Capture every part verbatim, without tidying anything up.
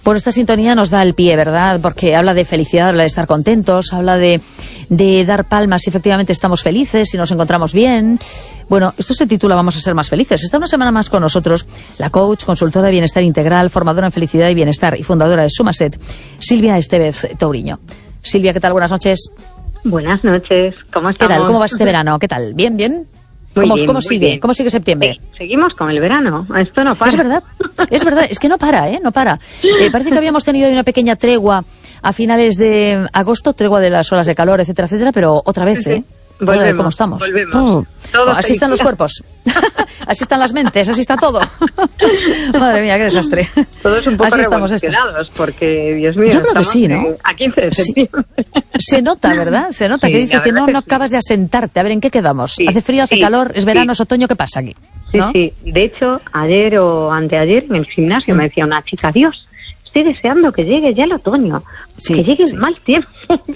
Por esta sintonía nos da el pie, ¿verdad? Porque habla de felicidad, habla de estar contentos, habla de, de dar palmas si efectivamente estamos felices, si nos encontramos bien. Bueno, esto se titula Vamos a ser más felices. Está una semana más con nosotros la coach, consultora de bienestar integral, formadora en felicidad y bienestar y fundadora de Sumaset, Silvia Estevez Touriño. Silvia, ¿qué tal? Buenas noches. Buenas noches, ¿cómo estamos? ¿Qué tal? ¿Cómo va este verano? ¿Qué tal? ¿Bien, bien? Muy ¿Cómo, bien, ¿cómo muy sigue? bien. ¿Cómo sigue septiembre? Sí, seguimos con el verano, esto no para. Es verdad, es verdad, es que no para, ¿eh? No para. Eh, parece que habíamos tenido una pequeña tregua a finales de agosto, tregua de las olas de calor, etcétera, etcétera, pero otra vez, ¿eh? Volvemos, Otra vez, ¿cómo estamos? Volvemos. Oh. Todo Así están los cuerpos, así están las mentes, así está todo. Madre mía, qué desastre. Todos un poco así estamos revolucionados, porque, Dios mío, yo creo que sí, ¿no? A quince de septiembre. Sí. Se nota, ¿verdad? Se nota Sí, que dice que no, que no sí. acabas de asentarte. A ver, ¿en qué quedamos? Sí, ¿Hace frío, hace sí, calor, es verano, sí. es otoño? ¿Qué pasa aquí? Sí, ¿No? sí. De hecho, ayer o anteayer en el gimnasio me decía una chica, Dios, estoy deseando que llegue ya el otoño, Sí, que llegue sí. el mal tiempo.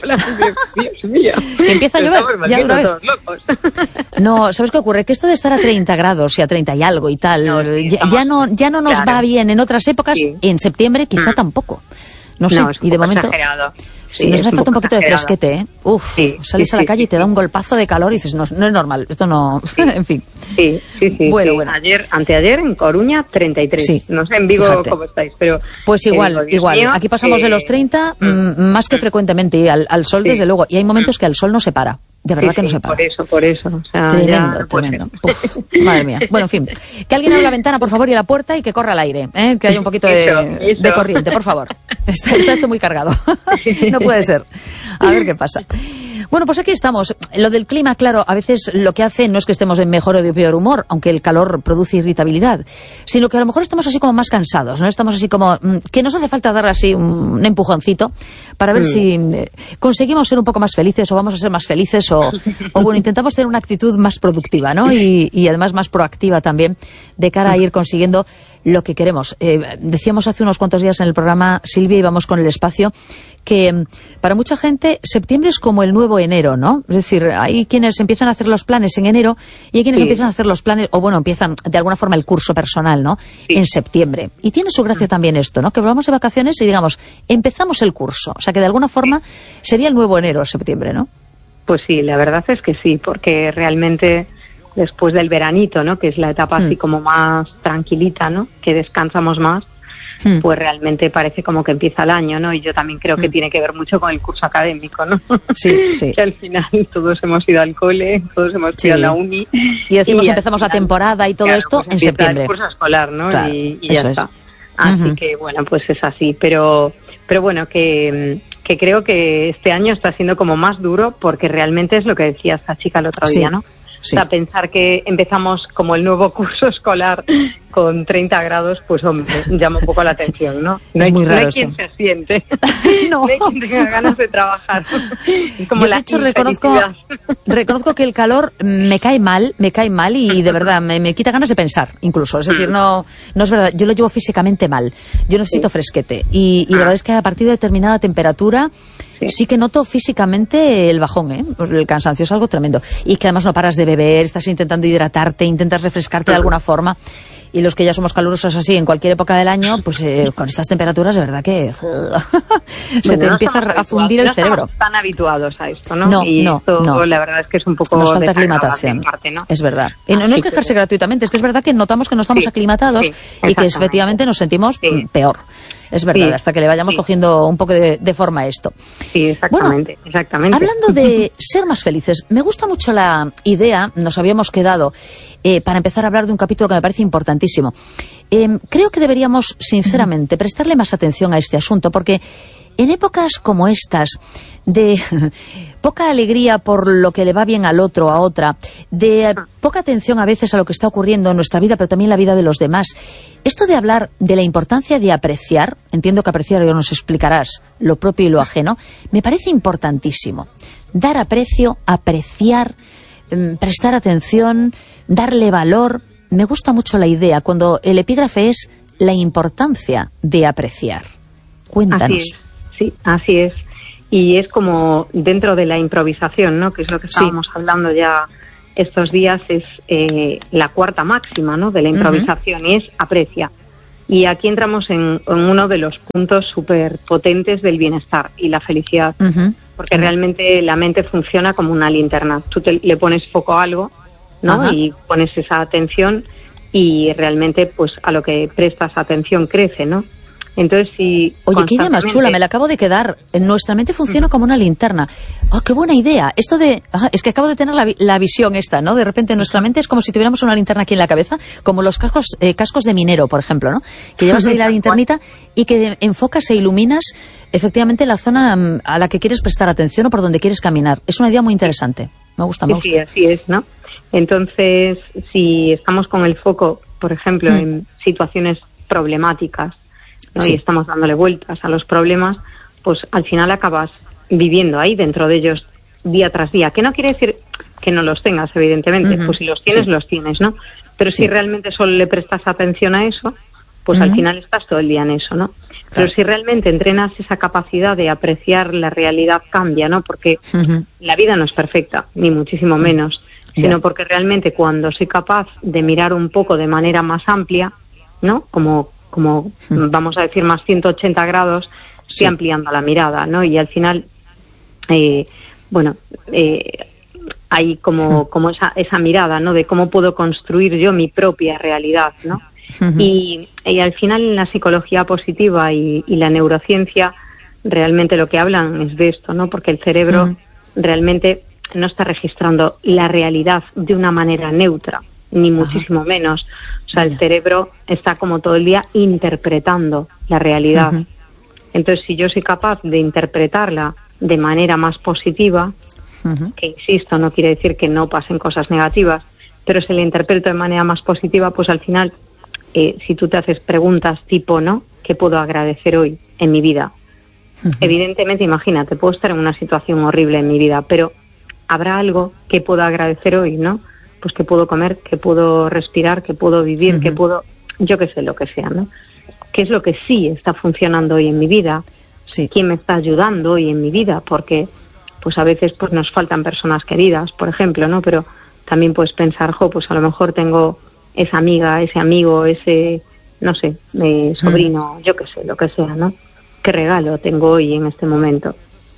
Dios mío. Que empieza a llover, Estamos ya de una vez. todos locos. No, ¿sabes qué ocurre? Que esto de estar a treinta grados y a treinta y algo y tal, No, sí, ya, estamos- ya no ya no nos claro. va bien en otras épocas, Sí. en septiembre quizá Mm. tampoco. No sé, No, es un y de poco momento exagerado. si Sí, nos es hace un falta un poco poquito de exagerado. fresquete, ¿eh? Uf, Sí, sales sí, a la sí, calle sí, y te da sí. un golpazo de calor y dices, no, no es normal, esto no, en fin. Sí, sí, sí. Bueno, sí. bueno. Ayer, anteayer en Coruña, treinta y tres. Sí. No sé en Vigo Fíjate. cómo estáis, pero... Pues que igual, digo, Dios igual. mío, Aquí pasamos eh, de los treinta mm, más que frecuentemente, y al, al sol Sí. desde luego. Y hay momentos que al sol no se para. De verdad sí, que no sí, se para. por eso, por eso. O sea, Tremendo, ya, pues, tremendo. Puf, madre mía. Bueno, en fin. Que alguien abra la ventana, por favor, y la puerta y que corra al aire. ¿eh? Que haya un poquito de, Eso, eso. de corriente, por favor. Está, está esto muy cargado. No puede ser. A ver qué pasa. Bueno, pues aquí estamos. Lo del clima, claro, a veces lo que hace no es que estemos en mejor o de peor humor, aunque el calor produce irritabilidad, sino que a lo mejor estamos así como más cansados, ¿no? Estamos así como mm, que nos hace falta dar así un, un empujoncito para ver Mm. si eh, conseguimos ser un poco más felices o vamos a ser más felices o, o bueno, intentamos tener una actitud más productiva, ¿no? Y, y además más proactiva también de cara a ir consiguiendo lo que queremos. Eh, decíamos hace unos cuantos días en el programa, Silvia, íbamos con el espacio, que mm, para mucha gente septiembre es como el nuevo enero, ¿no? Es decir, hay quienes empiezan a hacer los planes en enero y hay quienes Sí. empiezan a hacer los planes, o bueno, empiezan de alguna forma el curso personal, ¿no? Sí. En septiembre. Y tiene su gracia también esto, ¿no? Que volvamos de vacaciones y digamos, empezamos el curso. O sea, que de alguna forma sería el nuevo enero, septiembre, ¿no? Pues sí, la verdad es que sí, porque realmente después del veranito, ¿no? Que es la etapa así Mm. como más tranquilita, ¿no? Que descansamos más, Hmm. pues realmente parece como que empieza el año, ¿no? Y yo también creo que Mm. tiene que ver mucho con el curso académico, ¿no? Sí, sí. Que al final todos hemos ido al cole, todos hemos Sí. ido a la uni. Y decimos al empezamos la final, temporada y todo claro, esto pues en empieza septiembre. el curso escolar, ¿no? Claro, y, y ya eso es. está. Así Ujú. que, bueno, pues es así. Pero, pero bueno, que, que creo que este año está siendo como más duro porque realmente es lo que decía esta chica el otro Sí. día, ¿no? Sí. O sea, pensar que empezamos como el nuevo curso escolar con treinta grados, pues hombre, llama un poco la atención, ¿no? No Es hay, muy no raro hay esto. quien se siente. No. No hay quien tenga ganas de trabajar. Es como Yo, de la hecho, reconozco, infelicidad. reconozco que el calor me cae mal, me cae mal y de verdad me, me quita ganas de pensar, incluso. Es decir, no, no es verdad, yo lo llevo físicamente mal. Yo necesito Sí. fresquete. Y, y la verdad es que a partir de determinada temperatura Sí. sí que noto físicamente el bajón, ¿eh? El cansancio es algo tremendo. Y que además no paras de beber, estás intentando hidratarte, intentas refrescarte de alguna forma. Y los que ya somos calurosos así en cualquier época del año, pues eh, con estas temperaturas de verdad que se Bueno, te no empieza estamos a fundir el habituados, no cerebro. estamos tan habitados a esto, ¿no? No, y no, esto, no. la verdad es que es un poco Nos falta desagradable aclimatación, en parte, ¿no? es verdad. Y no, no Así es quejarse que- gratuitamente, es que es verdad que notamos que no estamos Sí, aclimatados sí, y que exactamente. efectivamente nos sentimos Sí. mm, peor. Es verdad, Sí, hasta que le vayamos sí. cogiendo un poco de, de forma a esto. Sí, exactamente, exactamente. Hablando de ser más felices, me gusta mucho la idea, nos habíamos quedado, eh, para empezar a hablar de un capítulo que me parece importantísimo. Eh, creo que deberíamos, sinceramente, prestarle más atención a este asunto, porque en épocas como estas, de poca alegría por lo que le va bien al otro, a otra, de poca atención a veces a lo que está ocurriendo en nuestra vida, pero también en la vida de los demás, esto de hablar de la importancia de apreciar, entiendo que apreciar, ya nos explicarás, lo propio y lo ajeno, me parece importantísimo. Dar aprecio, apreciar, mm, prestar atención, darle valor. Me gusta mucho la idea cuando el epígrafe es la importancia de apreciar. Cuéntanos. Así es, sí, así es. Y es como dentro de la improvisación, ¿no? Que es lo que estábamos sí. hablando ya estos días, es eh, la cuarta máxima, ¿no? De la improvisación, uh-huh. y es aprecia. Y aquí entramos en, en uno de los puntos súper potentes del bienestar y la felicidad, uh-huh. porque uh-huh. realmente la mente funciona como una linterna. Tú te, le pones foco a algo, ¿no? Uh-huh. Y pones esa atención y realmente pues a lo que prestas atención crece, ¿no? Entonces, si Oye, qué idea más chula, me la acabo de quedar. Nuestra mente funciona uh-huh. como una linterna. ¡Oh, qué buena idea! Esto de... Ah, es que acabo de tener la, la visión esta, ¿no? De repente nuestra mente es como si tuviéramos una linterna aquí en la cabeza, como los cascos, eh, cascos de minero, por ejemplo, ¿no? Que llevas ahí la linternita y que enfocas e iluminas efectivamente la zona um, a la que quieres prestar atención o por donde quieres caminar. Es una idea muy interesante. Me gusta, me gusta. Sí, así es, ¿no? Entonces, si estamos con el foco, por ejemplo, mm. en situaciones problemáticas, ¿no? Sí. Y estamos dándole vueltas a los problemas, pues al final acabas viviendo ahí dentro de ellos día tras día, que no quiere decir que no los tengas, evidentemente, uh-huh. pues si los tienes, sí. los tienes, ¿no? Pero sí. si realmente solo le prestas atención a eso, pues uh-huh. al final estás todo el día en eso, ¿no? Claro. Pero si realmente entrenas esa capacidad de apreciar la realidad, cambia, ¿no? Porque uh-huh. la vida no es perfecta, ni muchísimo menos, uh-huh. sino porque realmente cuando soy capaz de mirar un poco de manera más amplia, ¿no? Como como vamos a decir más ciento ochenta grados, sí. ampliando la mirada, ¿no? Y al final, eh, bueno, eh, hay como, como esa, esa mirada, ¿no? De cómo puedo construir yo mi propia realidad, ¿no? Uh-huh. Y, y al final en la psicología positiva y, y la neurociencia realmente lo que hablan es de esto, ¿no? Porque el cerebro uh-huh. realmente no está registrando la realidad de una manera neutra, ni muchísimo Ajá. menos. O sea, el cerebro está como todo el día interpretando la realidad. Uh-huh. Entonces, si yo soy capaz de interpretarla de manera más positiva, uh-huh. que insisto, no quiere decir que no pasen cosas negativas, pero si la interpreto de manera más positiva, pues al final, eh, si tú te haces preguntas tipo, ¿no? ¿Qué puedo agradecer hoy en mi vida? Uh-huh. Evidentemente, imagínate, puedo estar en una situación horrible en mi vida, pero ¿habrá algo que puedo agradecer hoy, no? Pues que puedo comer, que puedo respirar, que puedo vivir, uh-huh. que puedo, yo qué sé, lo que sea, ¿no? ¿Qué es lo que sí está funcionando hoy en mi vida? Sí. ¿Quién me está ayudando hoy en mi vida? Porque, pues a veces, pues nos faltan personas queridas, por ejemplo, ¿no? Pero también puedes pensar, jo, pues a lo mejor tengo esa amiga, ese amigo, ese, no sé, eh, sobrino, uh-huh. yo qué sé, lo que sea, ¿no? ¿Qué regalo tengo hoy en este momento?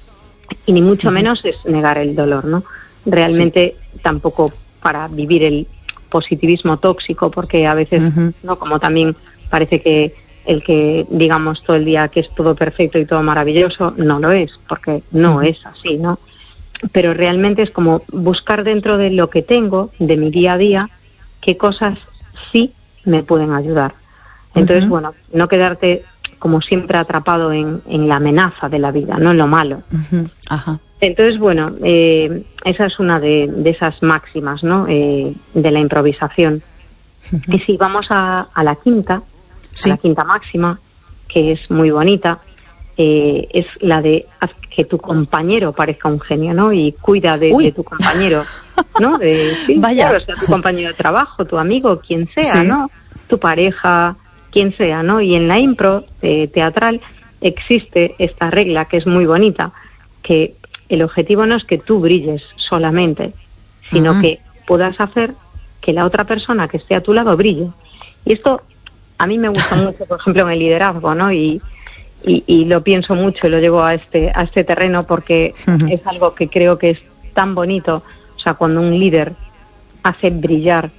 Y ni mucho uh-huh. menos es negar el dolor, ¿no? Realmente sí. tampoco para vivir el positivismo tóxico, porque a veces, uh-huh. no, como también parece que el que digamos todo el día que es todo perfecto y todo maravilloso, no lo es, porque no uh-huh. es así, ¿no? Pero realmente es como buscar dentro de lo que tengo, de mi día a día, qué cosas sí me pueden ayudar. Entonces, uh-huh. bueno, no quedarte como siempre atrapado en, en la amenaza de la vida, no en lo malo. Uh-huh. Ajá. Entonces, bueno, eh, esa es una de, de esas máximas, ¿no? Eh, de la improvisación. Uh-huh. Y si vamos a, a la quinta, sí. a la quinta máxima, que es muy bonita, eh, es la de haz que tu compañero parezca un genio, ¿no? Y cuida de, de tu compañero, ¿no? De, sí, Vaya. Claro, o sea, tu compañero de trabajo, tu amigo, quien sea, sí. ¿no? Tu pareja, quien sea, ¿no? Y en la impro eh, teatral existe esta regla que es muy bonita, que el objetivo no es que tú brilles solamente, sino uh-huh. que puedas hacer que la otra persona que esté a tu lado brille. Y esto a mí me gusta mucho, por ejemplo, en el liderazgo, ¿no? Y, y, y lo pienso mucho y lo llevo a este, a este terreno porque uh-huh. es algo que creo que es tan bonito. O sea, cuando un líder hace brillar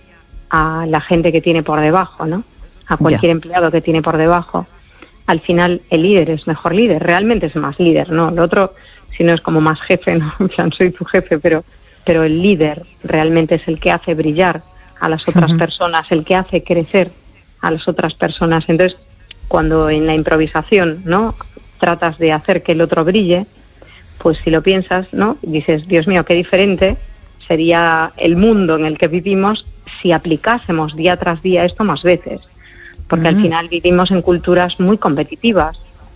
a la gente que tiene por debajo, ¿no? A cualquier yeah. empleado que tiene por debajo, al final el líder es mejor líder, realmente es más líder, ¿no? El otro, si no es como más jefe, ¿no? En plan, soy tu jefe, pero, pero el líder realmente es el que hace brillar a las otras uh-huh. personas, el que hace crecer a las otras personas. Entonces, cuando en la improvisación, ¿no? Tratas de hacer que el otro brille, pues si lo piensas, ¿no? Dices, Dios mío, qué diferente sería el mundo en el que vivimos si aplicásemos día tras día esto más veces. Porque uh-huh. al final vivimos en culturas muy competitivas.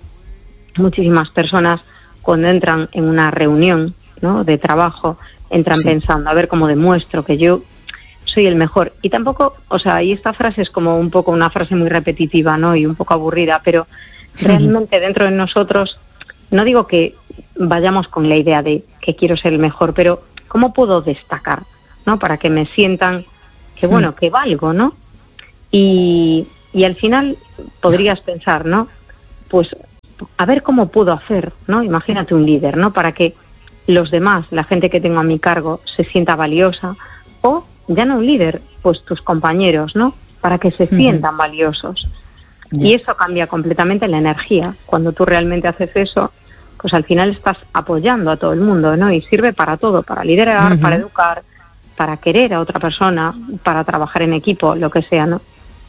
Muchísimas personas cuando entran en una reunión, ¿no? de trabajo, entran sí. pensando, a ver cómo demuestro que yo soy el mejor. Y tampoco, o sea, y esta frase es como un poco una frase muy repetitiva, ¿no? Y un poco aburrida, pero realmente dentro de nosotros, no digo que vayamos con la idea de que quiero ser el mejor, pero ¿cómo puedo destacar, ¿no? Para que me sientan que, bueno, que valgo, ¿no? Y, y al final podrías pensar, ¿no? Pues a ver cómo puedo hacer, ¿no? Imagínate un líder, ¿no? Para que los demás, la gente que tengo a mi cargo, se sienta valiosa, o ya no un líder, pues tus compañeros, ¿no? Para que se sientan uh-huh. valiosos. Yeah. Y eso cambia completamente la energía. Cuando tú realmente haces eso, pues al final estás apoyando a todo el mundo, ¿no? Y sirve para todo, para liderar, uh-huh. para educar, para querer a otra persona, para trabajar en equipo, lo que sea, ¿no?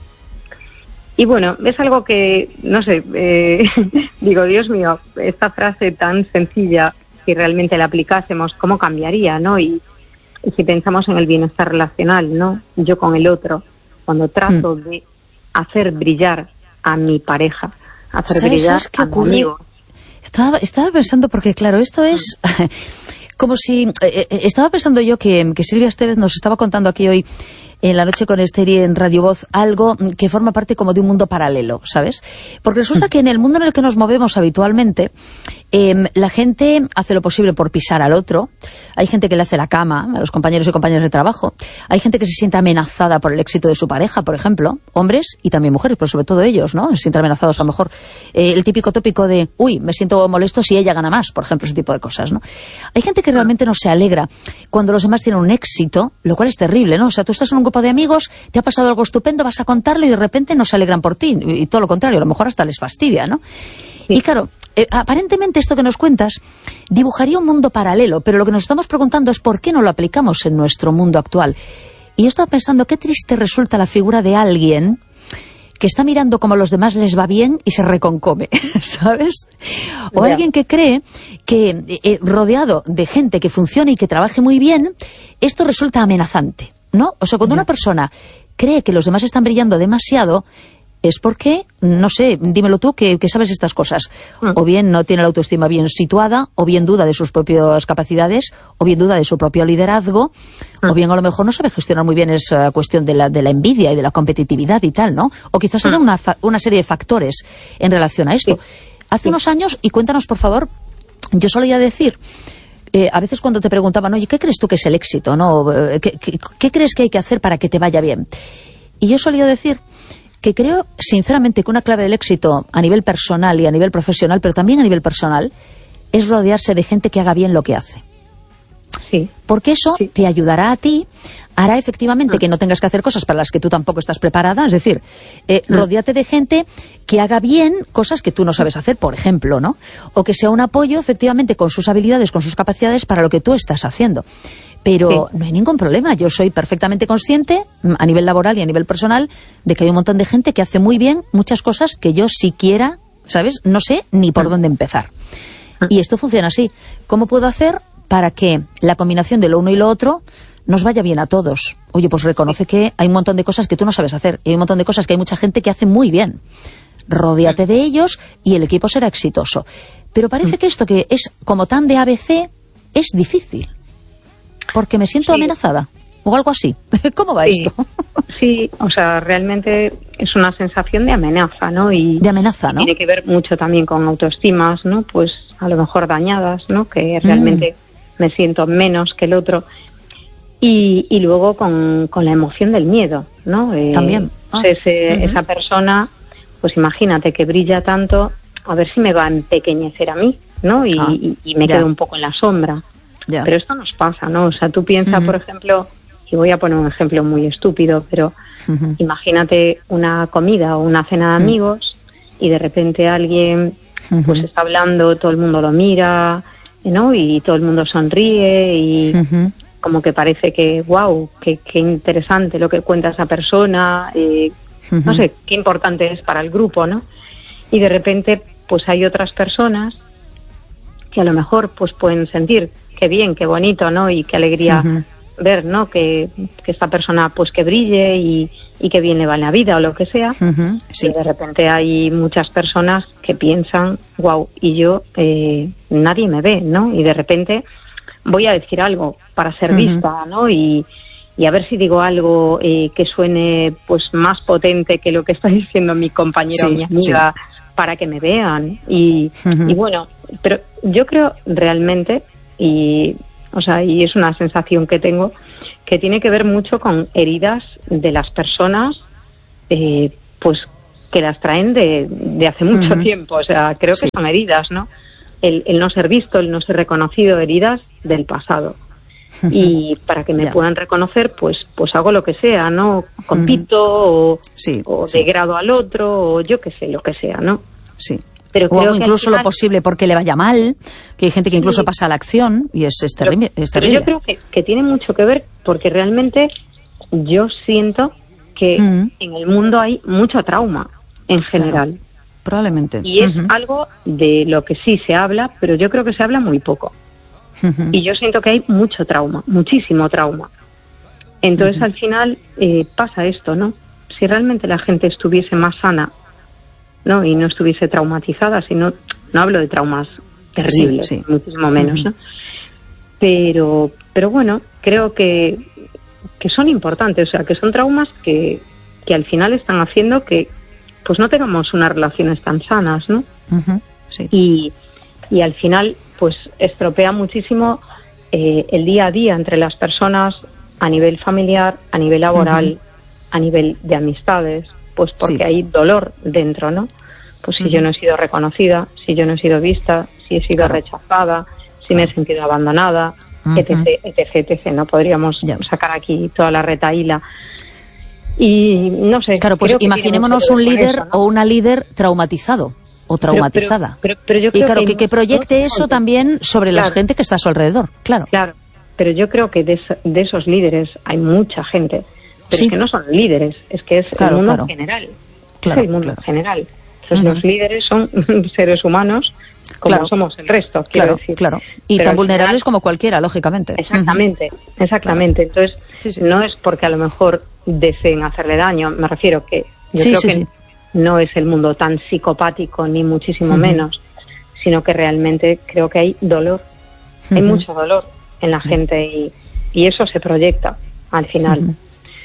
Y bueno, es algo que, no sé, eh, digo, Dios mío, esta frase tan sencilla, si realmente la aplicásemos, ¿cómo cambiaría, no? Y, y si pensamos en el bienestar relacional, ¿no? Yo con el otro, cuando trato mm. de hacer brillar a mi pareja, hacer ¿Sabes, brillar ¿sabes qué a mi ocurre? amigo. Estaba, estaba pensando, porque claro, esto es como si... Eh, estaba pensando yo que, que Silvia Estevez nos estaba contando aquí hoy, en La Noche con Esther y en Radio Voz, algo que forma parte como de un mundo paralelo, ¿sabes? Porque resulta que en el mundo en el que nos movemos habitualmente, eh, la gente hace lo posible por pisar al otro. Hay gente que le hace la cama a los compañeros y compañeras de trabajo. Hay gente que se siente amenazada por el éxito de su pareja, por ejemplo. Hombres y también mujeres, pero sobre todo ellos, ¿no? Se sienten amenazados a lo mejor. Eh, el típico tópico de, uy, me siento molesto si ella gana más, por ejemplo, ese tipo de cosas, ¿no? Hay gente que realmente no se alegra cuando los demás tienen un éxito, lo cual es terrible, ¿no? O sea, tú estás en un grupo de amigos, te ha pasado algo estupendo, vas a contarle y de repente no se alegran por ti, y todo lo contrario, a lo mejor hasta les fastidia, ¿no? Sí. Y claro, eh, aparentemente esto que nos cuentas dibujaría un mundo paralelo, pero lo que nos estamos preguntando es por qué no lo aplicamos en nuestro mundo actual. Y yo estaba pensando, qué triste resulta la figura de alguien que está mirando cómo a los demás les va bien y se reconcome, ¿sabes? O yeah. alguien que cree que eh, rodeado de gente que funcione y que trabaje muy bien, esto resulta amenazante, ¿no? O sea, cuando yeah. una persona cree que los demás están brillando demasiado, es porque, no sé, dímelo tú, que, que sabes estas cosas. Mm. O bien no tiene la autoestima bien situada, o bien duda de sus propias capacidades, o bien duda de su propio liderazgo, mm. o bien a lo mejor no sabe gestionar muy bien esa cuestión de la, de la envidia y de la competitividad y tal, ¿no? O quizás mm. haya una, una serie de factores en relación a esto. Sí. Hace sí. unos años, y cuéntanos por favor, yo solía decir... Eh, a veces cuando te preguntaban, oye, ¿qué crees tú que es el éxito, no? ¿Qué, qué, ¿Qué crees que hay que hacer para que te vaya bien? Y yo solía decir que creo, sinceramente, que una clave del éxito a nivel personal y a nivel profesional, pero también a nivel personal, es rodearse de gente que haga bien lo que hace. Sí. Porque eso sí. te ayudará a ti, hará efectivamente que no tengas que hacer cosas para las que tú tampoco estás preparada, es decir, eh, rodéate de gente que haga bien cosas que tú no sabes hacer, por ejemplo, ¿no? O que sea un apoyo efectivamente con sus habilidades, con sus capacidades para lo que tú estás haciendo. Pero sí. no hay ningún problema, yo soy perfectamente consciente a nivel laboral y a nivel personal de que hay un montón de gente que hace muy bien muchas cosas que yo siquiera, ¿sabes? No sé ni por dónde empezar. Y esto funciona así. ¿Cómo puedo hacer para que la combinación de lo uno y lo otro nos vaya bien a todos? Oye, pues reconoce que hay un montón de cosas que tú no sabes hacer, y hay un montón de cosas que hay mucha gente que hace muy bien. Rodéate de ellos y el equipo será exitoso. Pero parece que esto que es como tan de A B C es difícil, porque me siento sí. amenazada, o algo así. ¿Cómo va sí. esto? Sí, o sea, realmente es una sensación de amenaza, ¿no? Y de amenaza, ¿no? Tiene que ver mucho también con autoestimas, ¿no? Pues a lo mejor dañadas, ¿no? Que realmente mm. me siento menos que el otro. Y, y luego con, con la emoción del miedo, ¿no? Eh, También. Ah. Ese, uh-huh. Esa persona, pues imagínate que brilla tanto, a ver si me va a empequeñecer a mí, ¿no? Y, ah. y, y me ya. quedo un poco en la sombra. Ya. Pero esto nos pasa, ¿no? O sea, tú piensas, uh-huh. por ejemplo, y voy a poner un ejemplo muy estúpido, pero uh-huh. imagínate una comida o una cena de uh-huh. amigos y de repente alguien uh-huh. pues está hablando, todo el mundo lo mira, ¿no? Y todo el mundo sonríe y uh-huh. como que parece que, wow, qué, qué interesante lo que cuenta esa persona, eh, uh-huh. no sé, qué importante es para el grupo, ¿no? Y de repente, pues hay otras personas que a lo mejor pues pueden sentir qué bien, qué bonito, ¿no? Y qué alegría uh-huh. ver, ¿no? Que, que esta persona pues que brille y, y que bien le va en la vida o lo que sea. Uh-huh. Sí. Y de repente hay muchas personas que piensan, wow, y yo, eh, nadie me ve, ¿no? Y de repente voy a decir algo para ser uh-huh. vista, ¿no? Y, y a ver si digo algo eh, que suene pues más potente que lo que está diciendo mi compañera sí, o mi amiga sí. para que me vean. Y, uh-huh. y bueno, pero yo creo realmente, y o sea, y es una sensación que tengo, que tiene que ver mucho con heridas de las personas, eh, pues que las traen de, de hace mucho uh-huh. tiempo. O sea, creo que sí. son heridas, ¿no? El, el no ser visto, el no ser reconocido, heridas del pasado. Uh-huh. Y para que me yeah. puedan reconocer, pues pues hago lo que sea, ¿no? Compito uh-huh. o, sí, o sí. degrado al otro, o yo qué sé, lo que sea, ¿no? Sí. Pero o hago incluso final, lo posible porque le vaya mal, que hay gente que incluso sí. pasa a la acción y es, es terrible. Pero, es terrible. pero yo creo que, que tiene mucho que ver porque realmente yo siento que uh-huh. en el mundo hay mucho trauma en general. Claro, probablemente. Y es uh-huh. algo de lo que sí se habla, pero yo creo que se habla muy poco. Uh-huh. Y yo siento que hay mucho trauma, muchísimo trauma. Entonces uh-huh. al final eh, pasa esto, ¿no? Si realmente la gente estuviese más sana, ¿no? Y no estuviese traumatizada, sino no hablo de traumas terribles, sí, sí. muchísimo menos, uh-huh. ¿no? Pero, pero bueno, creo que, que son importantes, o sea, que son traumas que, que al final están haciendo que pues no tengamos unas relaciones tan sanas, ¿no? Uh-huh. Sí. Y, y al final pues estropea muchísimo eh, el día a día entre las personas a nivel familiar, a nivel laboral, uh-huh. a nivel de amistades, pues porque sí. hay dolor dentro, ¿no? Pues si uh-huh. yo no he sido reconocida, si yo no he sido vista, si he sido claro. rechazada, si me he sentido abandonada, uh-huh. etc, etc, etc. No podríamos yeah. sacar aquí toda la retahíla. Y no sé. Claro, pues imaginémonos un líder eso, ¿no? o una líder traumatizado o traumatizada. Pero, pero, pero, pero yo creo y claro, que, que, que proyecte eso gente. también sobre claro. la gente que está a su alrededor, claro. Claro, pero yo creo que de, de esos líderes hay mucha gente. Pero sí. es que no son líderes, es que es claro, el mundo claro. general. Claro, es el mundo claro. general. Entonces uh-huh. los líderes son seres humanos como claro. somos el resto, quiero claro, decir. Claro, y pero tan vulnerables final, como cualquiera, lógicamente. Exactamente, uh-huh. exactamente. Claro. Entonces, sí, sí. no es porque a lo mejor deseen hacerle daño, me refiero que yo sí, creo sí, que sí. no es el mundo tan psicopático ni muchísimo uh-huh. menos, sino que realmente creo que hay dolor, uh-huh. hay mucho dolor en la uh-huh. gente y, y eso se proyecta al final. Uh-huh.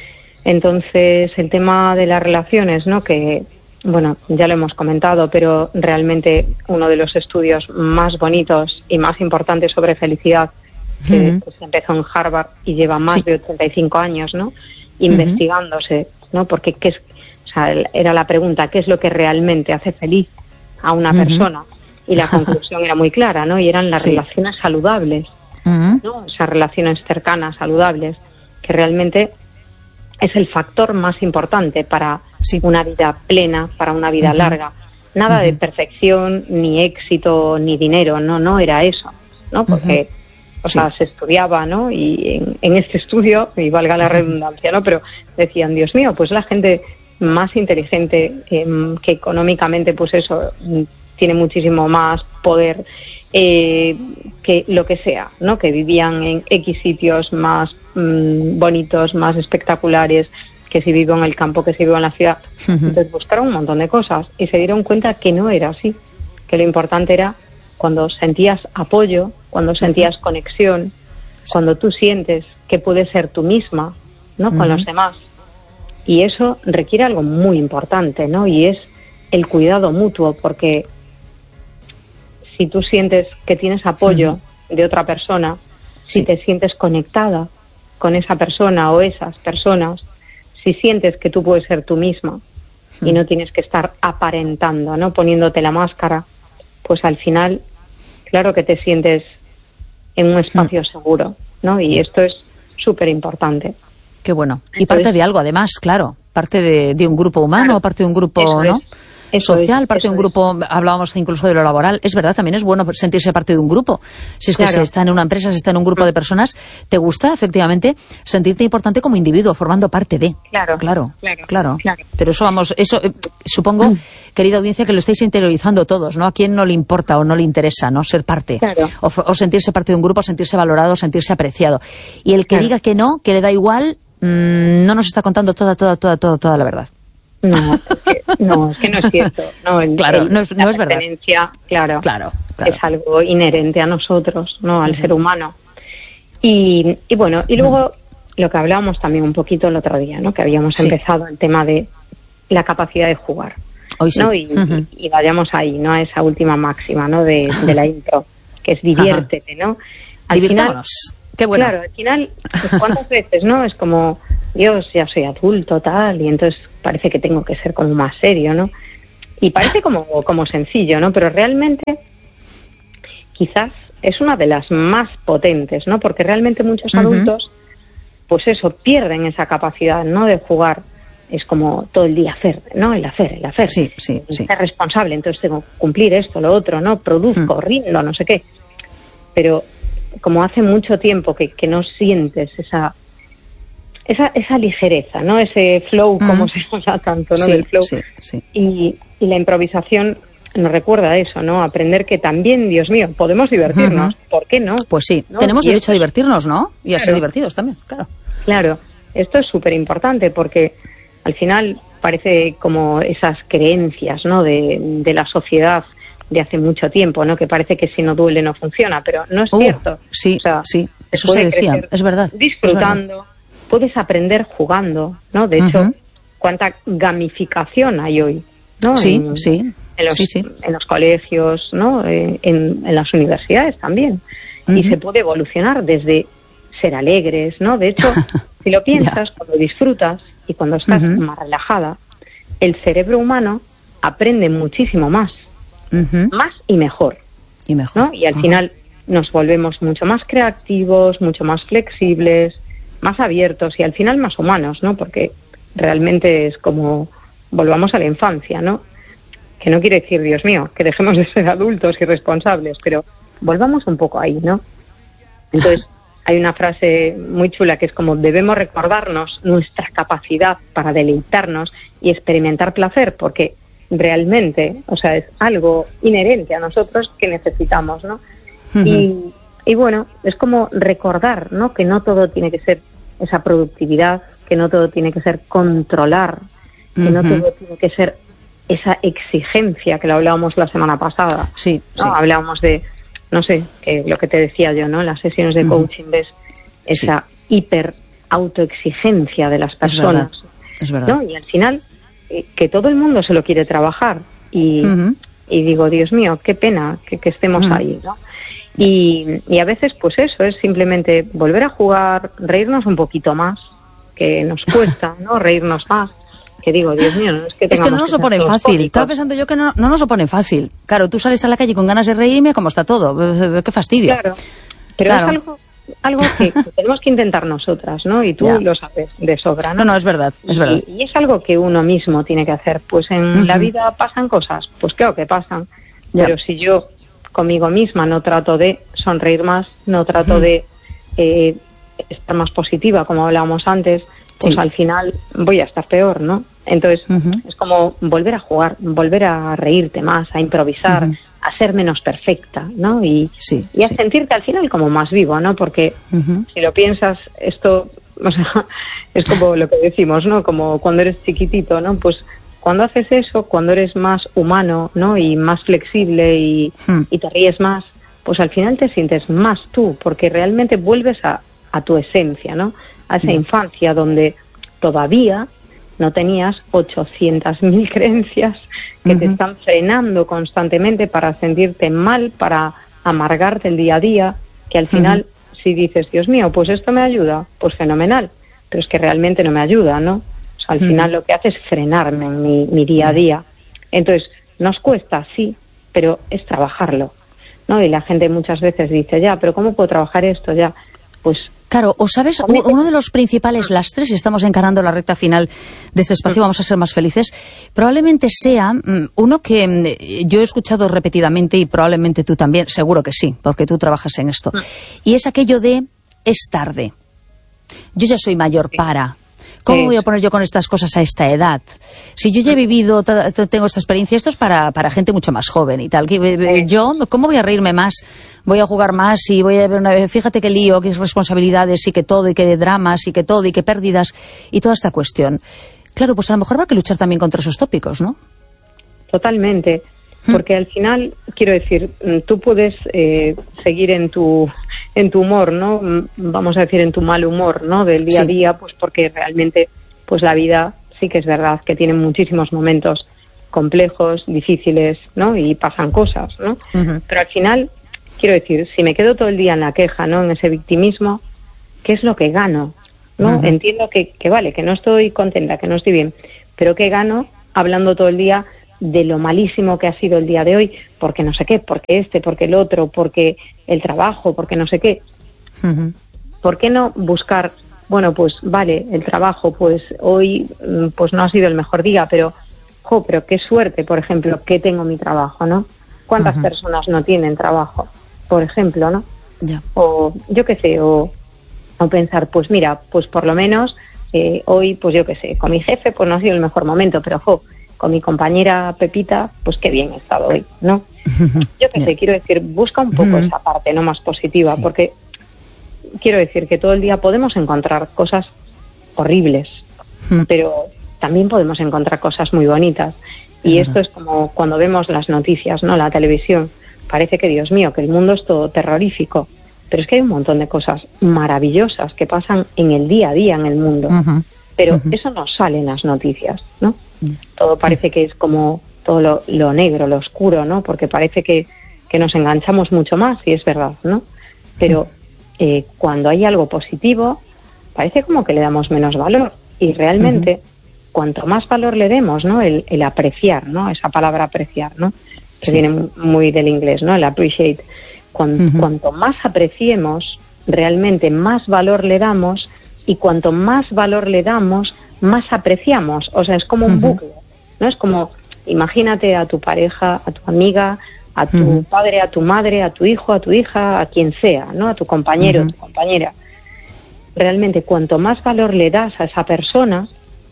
Entonces, el tema de las relaciones, ¿no? Que, bueno, ya lo hemos comentado, pero realmente uno de los estudios más bonitos y más importantes sobre felicidad que uh-huh. pues, empezó en Harvard y lleva más sí. de ochenta y cinco años, ¿no? Investigándose, ¿no? Porque qué es, o sea, era la pregunta, ¿qué es lo que realmente hace feliz a una uh-huh. persona? Y la conclusión era muy clara, ¿no? Y eran las sí. relaciones saludables, uh-huh. ¿no? Esas relaciones cercanas, saludables, que realmente es el factor más importante para sí. una vida plena, para una vida uh-huh. larga. Nada uh-huh. de perfección, ni éxito, ni dinero, no, no era eso, ¿no? Porque, uh-huh. o sí. sea, se estudiaba, ¿no? Y en, en este estudio, y valga la redundancia, ¿no? Pero decían, Dios mío, pues la gente más inteligente, eh, que económicamente, pues eso, tiene muchísimo más poder, eh, que lo que sea, ¿no? Que vivían en X sitios más mmm, bonitos, más espectaculares, que si vivo en el campo, que si vivo en la ciudad. Uh-huh. Entonces buscaron un montón de cosas y se dieron cuenta que no era así, que lo importante era cuando sentías apoyo, cuando sentías uh-huh. conexión, cuando tú sientes que puedes ser tú misma, ¿no? Uh-huh. Con los demás. Y eso requiere algo muy importante, ¿no? Y es el cuidado mutuo, porque si tú sientes que tienes apoyo uh-huh. de otra persona, si sí. te sientes conectada con esa persona o esas personas, si sientes que tú puedes ser tú misma uh-huh. y no tienes que estar aparentando, ¿no? Poniéndote la máscara, pues al final, claro que te sientes en un espacio uh-huh. seguro, ¿no? Y esto es súper importante. Qué bueno. Y Entonces, parte de algo, además, claro. Parte de, de un grupo humano, claro, parte de un grupo, ¿no? Es. Eso social, es, parte de un grupo, es. hablábamos incluso de lo laboral, es verdad, también es bueno sentirse parte de un grupo. Si es que claro. se está en una empresa, se está en un grupo de personas, te gusta efectivamente sentirte importante como individuo, formando parte de. Claro, claro, claro. claro. claro. Pero eso, vamos, eso eh, supongo, mm. querida audiencia, que lo estáis interiorizando todos, ¿no? A quién no le importa o no le interesa, ¿no? Ser parte. Claro. O, o sentirse parte de un grupo, sentirse valorado, sentirse apreciado. Y el que claro. diga que no, que le da igual, mmm, no nos está contando toda, toda, toda, toda, toda la verdad. No, es que no, es que no es cierto. No, el, claro, el, no es, no es verdad. Claro, claro, claro, es algo inherente a nosotros, no, al uh-huh. ser humano. Y, y bueno, y luego uh-huh. lo que hablábamos también un poquito el otro día, ¿no? Que habíamos sí. empezado el tema de la capacidad de jugar, Hoy sí. ¿no? Y, uh-huh. y, y vayamos ahí, ¿no? A esa última máxima, ¿no? De, de la intro, que es diviértete, ¿no? Al Divirtámonos. final, Qué bueno. Claro, al final, pues, ¿cuántas veces, no? Es como, Dios, ya soy adulto, tal, y entonces parece que tengo que ser como más serio, ¿no? Y parece como, como sencillo, ¿no? Pero realmente, quizás es una de las más potentes, ¿no? Porque realmente muchos adultos, uh-huh. pues eso, pierden esa capacidad, ¿no? De jugar. Es como todo el día hacer, ¿no? El hacer, el hacer. Sí, sí, sí. Ser responsable, entonces tengo que cumplir esto, lo otro, ¿no? Produzco, uh-huh. rindo, no sé qué. Pero como hace mucho tiempo que, que no sientes esa, esa esa ligereza, ¿no? Ese flow, uh-huh. como se llama tanto, ¿no? Sí, Del flow. Sí, sí. Y, y la improvisación nos recuerda eso, ¿no? Aprender que también, Dios mío, podemos divertirnos. Uh-huh. ¿Por qué no? Pues sí, ¿no? tenemos y derecho esto, a divertirnos, ¿no? Y claro, a ser divertidos también, claro. Claro, esto es súper importante porque al final parece como esas creencias, ¿no? De, de la sociedad de hace mucho tiempo, ¿no? Que parece que si no duele no funciona, pero no es uh, cierto. Sí, o sea, sí, eso se decía, es verdad. Disfrutando, es verdad. Puedes aprender jugando, ¿no? De hecho, uh-huh. cuánta gamificación hay hoy, ¿no? Sí, en, sí. En los, sí, sí. en los colegios, ¿no? En, en las universidades también. Uh-huh. Y se puede evolucionar desde ser alegres, ¿no? De hecho, si lo piensas, cuando disfrutas y cuando estás uh-huh. más relajada, el cerebro humano aprende muchísimo más. Uh-huh. Más y mejor, y mejor, ¿no? Y al uh-huh. final nos volvemos mucho más creativos, mucho más flexibles, más abiertos y al final más humanos, ¿no? Porque realmente es como volvamos a la infancia, ¿no? Que no quiere decir, Dios mío, que dejemos de ser adultos y responsables, pero volvamos un poco ahí, ¿no? Entonces, hay una frase muy chula que es como debemos recordarnos nuestra capacidad para deleitarnos y experimentar placer, porque realmente, o sea, es algo inherente a nosotros que necesitamos, ¿no? Uh-huh. Y, y bueno, es como recordar, ¿no? Que no todo tiene que ser esa productividad, que no todo tiene que ser controlar, que uh-huh. no todo tiene que ser esa exigencia que lo hablábamos la semana pasada. Sí, ¿no? sí. Hablábamos de, no sé, que lo que te decía yo, ¿no? En las sesiones de coaching uh-huh. ves esa sí. hiper autoexigencia de las personas. Es verdad. Es verdad. ¿no? Y al final que todo el mundo se lo quiere trabajar y, uh-huh. y digo, Dios mío, qué pena que, que estemos uh-huh. ahí, ¿no? Y, y a veces pues eso es simplemente volver a jugar, reírnos un poquito más, que nos cuesta, ¿no? Reírnos más, que digo, Dios mío, no es que tengamos es que no nos lo ponen fácil, cómicos. Estaba pensando yo que no, no nos lo ponen fácil. Claro, tú sales a la calle con ganas de reírme, como está todo, qué fastidio. Claro, pero claro. es algo... algo que, que tenemos que intentar nosotras, ¿no? Y tú ya. lo sabes de sobra, ¿no? No, no, es verdad, es y, verdad. Y es algo que uno mismo tiene que hacer. Pues en uh-huh. la vida pasan cosas, pues claro que pasan. Ya. Pero si yo conmigo misma no trato de sonreír más, no trato uh-huh. de eh, estar más positiva, como hablábamos antes, pues sí. al final voy a estar peor, ¿no? Entonces, uh-huh. es como volver a jugar, volver a reírte más, a improvisar, uh-huh. a ser menos perfecta, ¿no? Y, sí, y a sí. sentirte al final como más vivo, ¿no? Porque uh-huh. si lo piensas, esto, o sea, es como lo que decimos, ¿no? Como cuando eres chiquitito, ¿no? Pues cuando haces eso, cuando eres más humano, ¿no? Y más flexible y, uh-huh. y te ríes más, pues al final te sientes más tú, porque realmente vuelves a, a tu esencia, ¿no? A esa uh-huh. infancia donde todavía no tenías ochocientas mil creencias que uh-huh. te están frenando constantemente para sentirte mal, para amargarte el día a día, que al final, uh-huh. si dices, Dios mío, pues esto me ayuda, pues fenomenal, pero es que realmente no me ayuda, ¿no? O sea, al uh-huh. final lo que hace es frenarme en mi, mi día a día. Entonces, nos cuesta, sí, pero es trabajarlo, ¿no? Y la gente muchas veces dice, ya, pero ¿cómo puedo trabajar esto? Ya, pues... Claro, o sabes, uno de los principales lastres, y estamos encarando la recta final de este espacio, vamos a ser más felices, probablemente sea uno que yo he escuchado repetidamente y probablemente tú también, seguro que sí, porque tú trabajas en esto, y es aquello de, es tarde, yo ya soy mayor para... ¿Cómo voy a poner yo con estas cosas a esta edad? Si yo ya he vivido, tengo esta experiencia, esto es para, para gente mucho más joven y tal. Yo, ¿cómo voy a reírme más? Voy a jugar más y voy a ver una vez, fíjate qué lío, qué responsabilidades y qué todo, y qué dramas y qué todo, y qué pérdidas y toda esta cuestión. Claro, pues a lo mejor va a que luchar también contra esos tópicos, ¿no? Totalmente. Porque al final, quiero decir, tú puedes eh, seguir en tu en tu humor, ¿no? Vamos a decir, en tu mal humor, ¿no? Del día sí. a día, pues porque realmente, pues la vida sí que es verdad que tiene muchísimos momentos complejos, difíciles, ¿no? Y pasan cosas, ¿no? Uh-huh. Pero al final, quiero decir, si me quedo todo el día en la queja, ¿no? En ese victimismo, ¿qué es lo que gano? ¿No? Uh-huh. Entiendo que, que vale, que no estoy contenta, que no estoy bien, pero ¿qué gano hablando todo el día de lo malísimo que ha sido el día de hoy? Porque no sé qué, porque este, porque el otro, porque el trabajo, porque no sé qué. Uh-huh. ¿Por qué no buscar, bueno, pues vale, el trabajo, pues hoy pues no ha sido el mejor día, pero, jo, pero qué suerte, por ejemplo, que tengo mi trabajo, ¿no? ¿Cuántas uh-huh. personas no tienen trabajo, por ejemplo, no? Yeah. O yo qué sé, o, o pensar, pues mira, pues por lo menos eh, hoy, pues yo qué sé, con mi jefe pues no ha sido el mejor momento, pero jo, con mi compañera Pepita, pues qué bien he estado hoy, ¿no? Yo qué yeah. sé, quiero decir, busca un poco uh-huh. esa parte, ¿no? Más positiva, sí. Porque quiero decir que todo el día podemos encontrar cosas horribles, uh-huh. pero también podemos encontrar cosas muy bonitas. Y uh-huh. esto es como cuando vemos las noticias, ¿no? La televisión. Parece que, Dios mío, que el mundo es todo terrorífico. Pero es que hay un montón de cosas maravillosas que pasan en el día a día en el mundo. Uh-huh. Pero uh-huh. eso no sale en las noticias, ¿no? Uh-huh. Todo parece que es como todo lo, lo negro, lo oscuro, ¿no? Porque parece que, que nos enganchamos mucho más, y es verdad, ¿no? Pero eh, cuando hay algo positivo, parece como que le damos menos valor. Y realmente, uh-huh. cuanto más valor le demos, ¿no? El, el apreciar, ¿no? Esa palabra apreciar, ¿no? Que sí. viene muy del inglés, ¿no? El appreciate. Cuanto, uh-huh. cuanto más apreciemos, realmente más valor le damos, y cuanto más valor le damos, más apreciamos. O sea, es como un uh-huh. bucle, ¿no? Es como, imagínate a tu pareja, a tu amiga, a tu uh-huh. padre, a tu madre, a tu hijo, a tu hija, a quien sea, ¿no? A tu compañero, uh-huh. a tu compañera. Realmente, cuanto más valor le das a esa persona,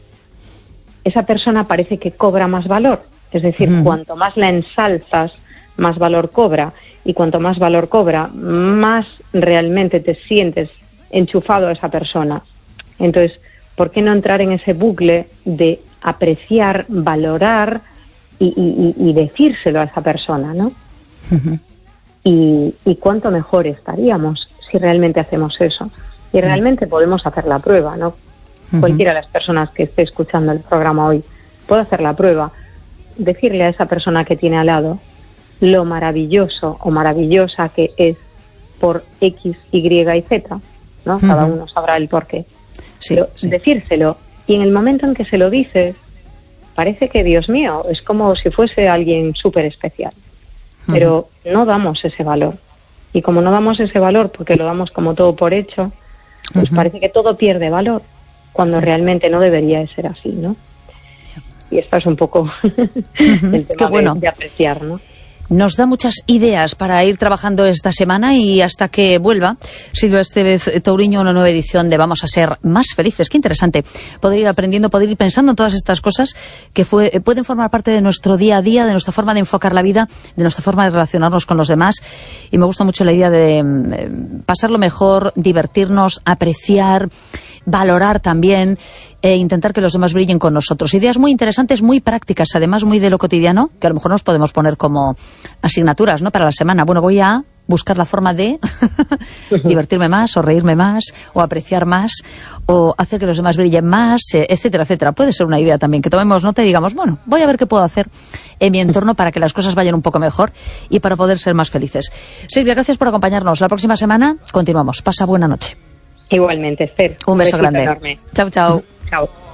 esa persona parece que cobra más valor. Es decir, uh-huh. cuanto más la ensalzas, más valor cobra. Y cuanto más valor cobra, más realmente te sientes enchufado a esa persona. Entonces, ¿por qué no entrar en ese bucle de apreciar, valorar y, y, y decírselo a esa persona, ¿no? Uh-huh. Y, y cuánto mejor estaríamos si realmente hacemos eso. Y realmente uh-huh. podemos hacer la prueba, ¿no? Uh-huh. Cualquiera de las personas que esté escuchando el programa hoy puede hacer la prueba, decirle a esa persona que tiene al lado lo maravilloso o maravillosa que es por X, Y y Z, ¿no? Uh-huh. Cada uno sabrá el porqué. Sí, Pero sí. decírselo, y en el momento en que se lo dices, parece que, Dios mío, es como si fuese alguien súper especial. Uh-huh. Pero no damos ese valor. Y como no damos ese valor porque lo damos como todo por hecho, pues uh-huh. parece que todo pierde valor, cuando uh-huh. realmente no debería de ser así, ¿no? Y esto es un poco uh-huh. el tema Qué bueno. de, de apreciar, ¿no? Nos da muchas ideas para ir trabajando esta semana, y hasta que vuelva Silvia Estevez Touriño, una nueva edición de Vamos a ser más felices. Qué interesante poder ir aprendiendo, poder ir pensando en todas estas cosas que fue, pueden formar parte de nuestro día a día, de nuestra forma de enfocar la vida, de nuestra forma de relacionarnos con los demás. Y me gusta mucho la idea de eh, pasarlo mejor, divertirnos, apreciar, valorar también, e intentar que los demás brillen con nosotros. Ideas muy interesantes, muy prácticas, además muy de lo cotidiano, que a lo mejor nos podemos poner como asignaturas, ¿no?, para la semana. Bueno, voy a buscar la forma de divertirme más, o reírme más, o apreciar más, o hacer que los demás brillen más, etcétera, etcétera. Puede ser una idea también, que tomemos nota y digamos, bueno, voy a ver qué puedo hacer en mi entorno para que las cosas vayan un poco mejor y para poder ser más felices. Silvia, gracias por acompañarnos. La próxima semana continuamos. Pasa buena noche. Igualmente, Esther. Un beso grande. Enorme. Chao, chao. Chao.